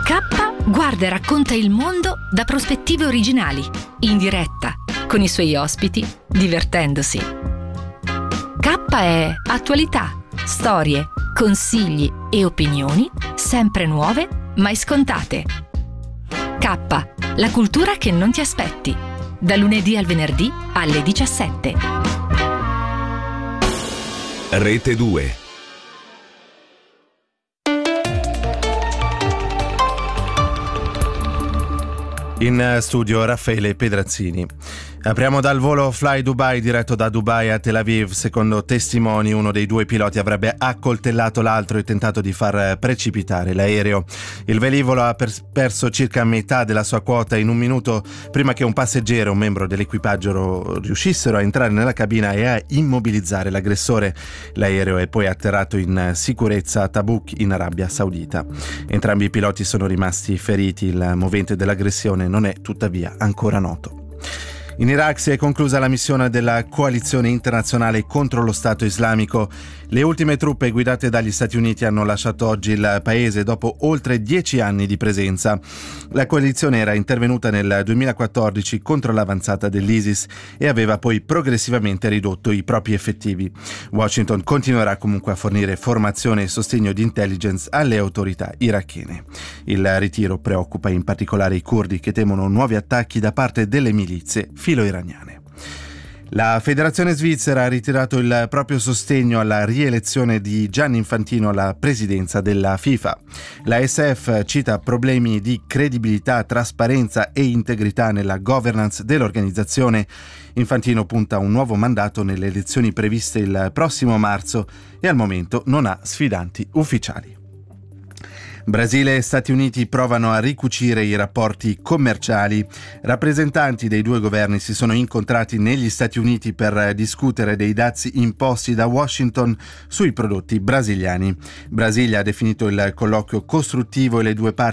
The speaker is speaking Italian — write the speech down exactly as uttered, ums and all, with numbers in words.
K guarda e racconta il mondo da prospettive originali, in diretta, con i suoi ospiti, divertendosi. K è attualità, storie, consigli e opinioni, sempre nuove, mai scontate. K, la cultura che non ti aspetti, da lunedì al venerdì alle diciassette. Rete due. In studio Raffaele Pedrazzini. Apriamo dal volo Fly Dubai diretto da Dubai a Tel Aviv. Secondo testimoni, uno dei due piloti avrebbe accoltellato l'altro e tentato di far precipitare l'aereo. Il velivolo ha perso circa metà della sua quota in un minuto prima che un passeggero e un membro dell'equipaggio riuscissero a entrare nella cabina e a immobilizzare l'aggressore. L'aereo è poi atterrato in sicurezza a Tabuk, in Arabia Saudita. Entrambi i piloti sono rimasti feriti. Il movente dell'aggressione non è tuttavia ancora noto. In Iraq si è conclusa la missione della coalizione internazionale contro lo Stato islamico. Le ultime truppe guidate dagli Stati Uniti hanno lasciato oggi il paese dopo oltre dieci anni di presenza. La coalizione era intervenuta nel duemilaquattordici contro l'avanzata dell'ISIS e aveva poi progressivamente ridotto i propri effettivi. Washington continuerà comunque a fornire formazione e sostegno di intelligence alle autorità irachene. Il ritiro preoccupa in particolare i curdi, che temono nuovi attacchi da parte delle milizie filo-iraniane. La Federazione Svizzera ha ritirato il proprio sostegno alla rielezione di Gianni Infantino alla presidenza della FIFA. La S F cita problemi di credibilità, trasparenza e integrità nella governance dell'organizzazione. Infantino punta a un nuovo mandato nelle elezioni previste il prossimo marzo e al momento non ha sfidanti ufficiali. Brasile e Stati Uniti provano a ricucire i rapporti commerciali. Rappresentanti dei due governi si sono incontrati negli Stati Uniti per discutere dei dazi imposti da Washington sui prodotti brasiliani. Brasilia ha definito il colloquio costruttivo e le due parti